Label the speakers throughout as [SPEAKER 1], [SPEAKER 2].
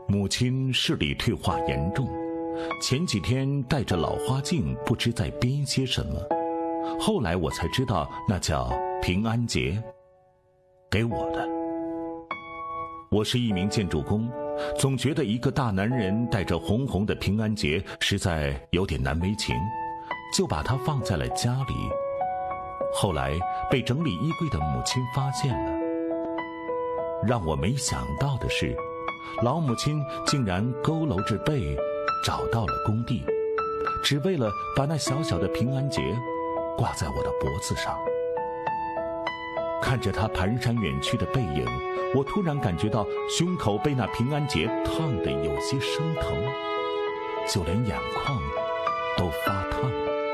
[SPEAKER 1] 母亲视力退化严重，前几天戴着老花镜，不知在编些什么。后来我才知道，那叫平安结，给我的。我是一名建筑工，总觉得一个大男人带着红红的平安结实在有点难为情，就把它放在了家里。后来被整理衣柜的母亲发现了。让我没想到的是，老母亲竟然佝偻着背找到了工地，只为了把那小小的平安结挂在我的脖子上。看着她蹒跚远去的背影，我突然感觉到胸口被那平安结烫得有些生疼，就连眼眶都发烫。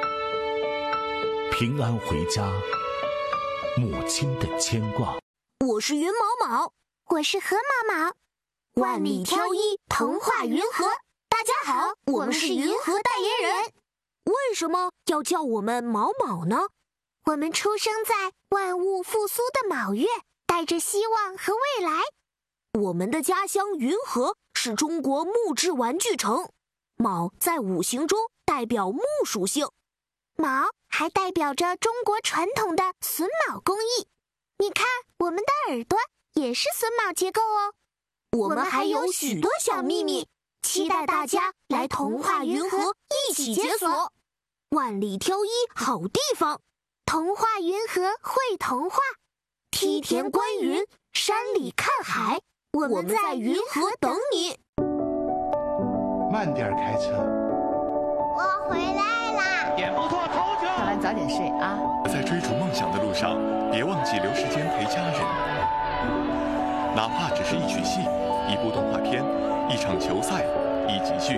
[SPEAKER 1] 平安回家，母亲的牵挂。
[SPEAKER 2] 我是云毛毛，
[SPEAKER 3] 我是河毛毛，
[SPEAKER 2] 万里挑一，童话云和。大家好，我们是云和代言人。为什么要叫我们毛毛呢？
[SPEAKER 3] 我们出生在万物复苏的卯月，带着希望和未来。
[SPEAKER 2] 我们的家乡云和是中国木质玩具城，卯在五行中代表木属性，
[SPEAKER 3] 卯还代表着中国传统的榫卯工艺。你看，我们的耳朵也是榫卯结构哦。
[SPEAKER 2] 我们还有许多小秘密，期待大家来童话云和一起解锁。万里挑一好地方，
[SPEAKER 3] 童话云和会童话，
[SPEAKER 2] 梯田观云，山里看海，我们在云和等你。
[SPEAKER 4] 慢点开车。
[SPEAKER 5] 我回来啦，
[SPEAKER 6] 也不错，头球。
[SPEAKER 7] 看来早点睡啊。
[SPEAKER 8] 在追逐梦想的路上，别忘记留时间陪家人，哪怕只是一曲戏、一部动画片、一场球赛、一集剧。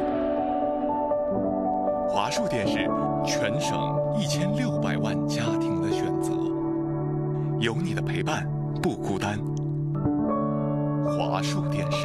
[SPEAKER 8] 华数电视，全省1600万家庭的选择，有你的陪伴不孤单。华数电视。